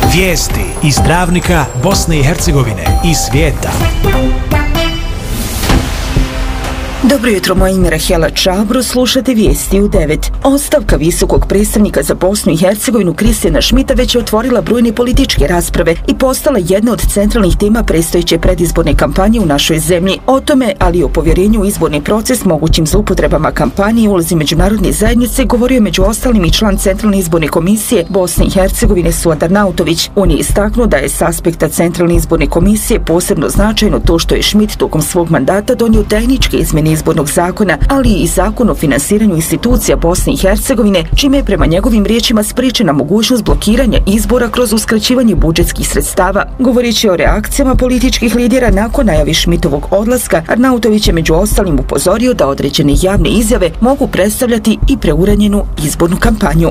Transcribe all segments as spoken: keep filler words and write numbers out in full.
Vijesti iz Travnika, Bosne i Hercegovine i svijeta. Dobro jutro, moje ime Rahela Čabro, slušate vijesti u devet. Ostavka visokog predstavnika za Bosnu i Hercegovinu Kristijana Šmita već je otvorila brojne političke rasprave i postala jedna od centralnih tema predstojeće predizborne kampanje u našoj zemlji. O tome, ali i o povjerenju u izborni proces, mogućim zloupotrebama kampanje i ulozi međunarodne zajednice govorio je među ostalim i član Centralne izborne komisije Bosne i Hercegovine Suadar Nautović. On je istaknuo da je s aspekta Centralne izborne komisije posebno značajno to što je Šmit tokom svog mandata donio tehničke izmjene izbornog zakona, ali i zakon o finansiranju institucija Bosne i Hercegovine, čime je prema njegovim riječima spriječena mogućnost blokiranja izbora kroz uskraćivanje budžetskih sredstava. Govoreći o reakcijama političkih lidera nakon najavi Šmitovog odlaska, Arnautović je među ostalim upozorio da određene javne izjave mogu predstavljati i preuranjenu izbornu kampanju.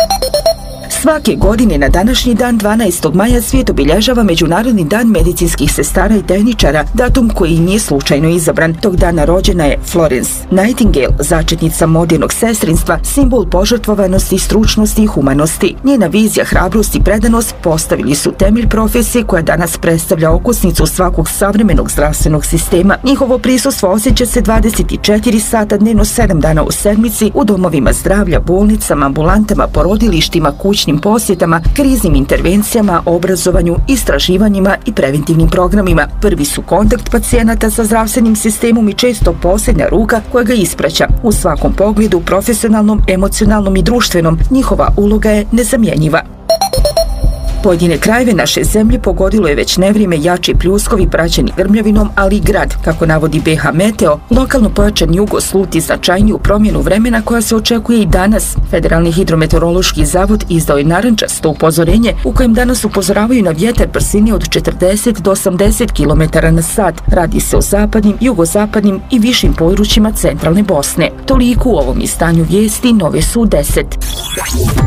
Svake godine na današnji dan dvanaestog maja svijet obilježava Međunarodni dan medicinskih sestara i tehničara, datum koji nije slučajno izabran. Tog dana rođena je Florence Nightingale, začetnica modernog sestrinstva, simbol požrtvovanosti, stručnosti i humanosti. Njena vizija, hrabrost i predanost postavili su temelj profesije koja danas predstavlja okosnicu svakog savremenog zdravstvenog sistema. Njihovo prisustvo osjeća se dvadeset četiri sata dnevno, sedam dana u sedmici u domovima zdravlja, bolnicama, ambulantama, porodilištima, kućnim posjetama, kriznim intervencijama, obrazovanju, istraživanjima i preventivnim programima. Prvi su kontakt pacijenata sa zdravstvenim sistemom i često posljednja ruka koja ga ispraća. U svakom pogledu, profesionalnom, emocionalnom i društvenom, njihova uloga je nezamjenjiva. Pojedine krajeve naše zemlje pogodilo je već nevrijeme jači pljuskovi praćeni grmljavinom, ali i grad. Kako navodi B H Meteo, lokalno pojačan jugo sluti značajniju promjenu vremena koja se očekuje i danas. Federalni hidrometeorološki zavod izdao je narančasto upozorenje u kojem danas upozoravaju na vjetar brzine od četrdeset do osamdeset kilometara na sat. Radi se o zapadnim, jugozapadnim i višim područjima centralne Bosne. Toliko u ovom izdanju vijesti, nove su u deset.